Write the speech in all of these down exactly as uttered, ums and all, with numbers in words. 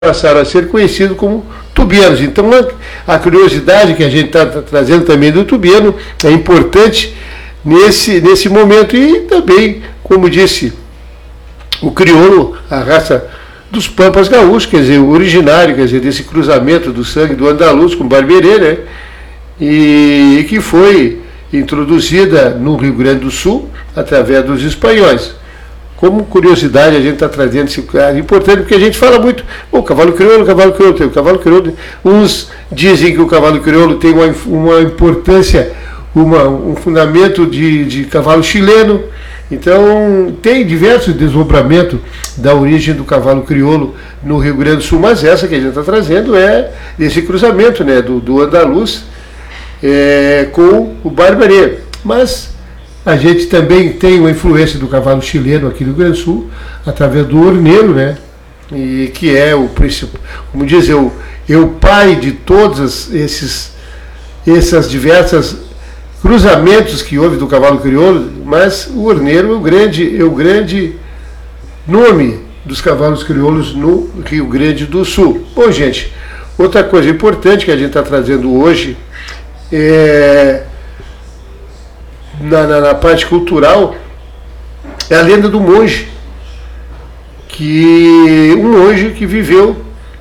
passaram a ser conhecidos como tubianos. Então, a curiosidade que a gente está trazendo também do tubiano é importante nesse, nesse momento. E também, como disse o crioulo, a raça dos pampas gaúchos, quer dizer, o originário, quer dizer, desse cruzamento do sangue do andaluz com o barberê, né? E, e que foi introduzida no Rio Grande do Sul através dos espanhóis. Como curiosidade, a gente está trazendo esse cara importante, porque a gente fala muito, o cavalo crioulo, o cavalo crioulo, tem o cavalo crioulo. Uns dizem que o cavalo crioulo tem uma, uma importância, uma, um fundamento de, de cavalo chileno. Então, tem diversos desdobramentos da origem do cavalo crioulo no Rio Grande do Sul, mas essa que a gente está trazendo é esse cruzamento, né, do, do andaluz é, com o barberê. Mas a gente também tem uma influência do cavalo chileno aqui no Rio Grande do Sul, através do orneiro, né? E que é o principal, como diz, eu, eu pai de todos esses essas diversas cruzamentos que houve do cavalo crioulo, mas o orneiro é o grande, é o grande nome dos cavalos crioulos no Rio Grande do Sul. Bom, gente, outra coisa importante que a gente está trazendo hoje é Na, na, na parte cultural, é a lenda do monge, que um monge que viveu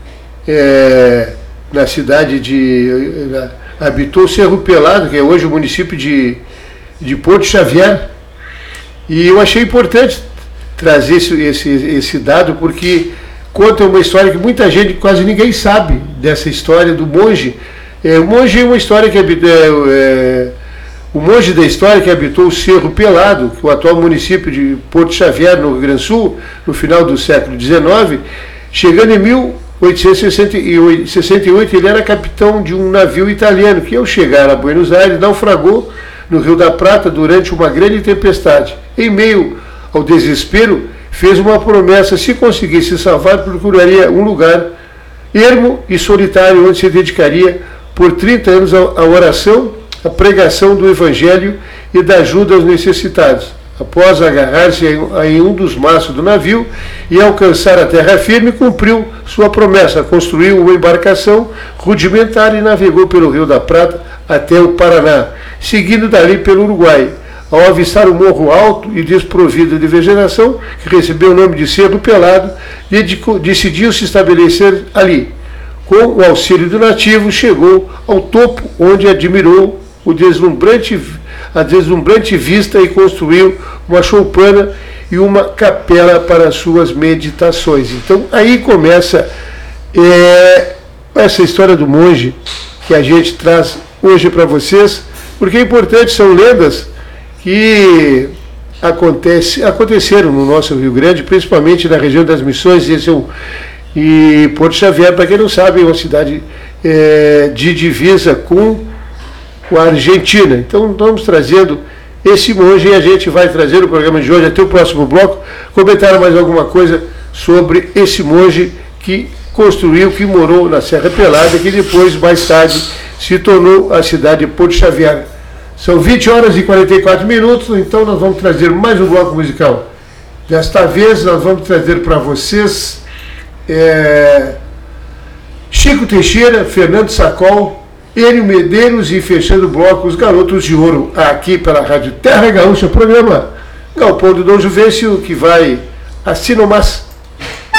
é, na cidade de, habitou o Cerro Pelado, que é hoje o município de, de Porto Xavier, e eu achei importante trazer esse, esse, esse dado, porque conta uma história que muita gente, quase ninguém sabe dessa história do monge. É, o monge é uma história que é, é, O monge da história que habitou o Cerro Pelado, que é o atual município de Porto Xavier, no Rio Grande do Sul, no final do século dezenove, chegando em mil oitocentos e sessenta e oito, ele era capitão de um navio italiano, que ao chegar a Buenos Aires, naufragou no Rio da Prata durante uma grande tempestade. Em meio ao desespero, fez uma promessa: se conseguisse salvar, procuraria um lugar ermo e solitário, onde se dedicaria por trinta anos à oração, a pregação do Evangelho e da ajuda aos necessitados. Após agarrar-se em um dos mastros do navio e alcançar a terra firme, cumpriu sua promessa, construiu uma embarcação rudimentar e navegou pelo Rio da Prata até o Paraná, seguindo dali pelo Uruguai. Ao avistar um morro alto e desprovido de vegetação, que recebeu o nome de Cerro Pelado, decidiu se estabelecer ali. Com o auxílio do nativo, chegou ao topo, onde admirou o deslumbrante, a deslumbrante vista e construiu uma choupana e uma capela para suas meditações. Então aí começa é, essa história do monge que a gente traz hoje para vocês, porque é importante, são lendas que acontece, aconteceram no nosso Rio Grande, principalmente na região das Missões e, esse é um, e Porto Xavier, para quem não sabe, é uma cidade é, de divisa com com a Argentina. Então estamos trazendo esse monge e a gente vai trazer o programa de hoje até o próximo bloco, comentar mais alguma coisa sobre esse monge que construiu, que morou na Serra Pelada, que depois, mais tarde, se tornou a cidade de Porto Xavier. São vinte horas e quarenta e quatro minutos, então nós vamos trazer mais um bloco musical. Desta vez nós vamos trazer para vocês é, Chico Teixeira, Fernando Sacol, Enio Medeiros e, fechando o bloco, os Garotos de Ouro, aqui pela Rádio Terra Gaúcha, programa Galpão do Dom Juvencio, que vai assim nomás.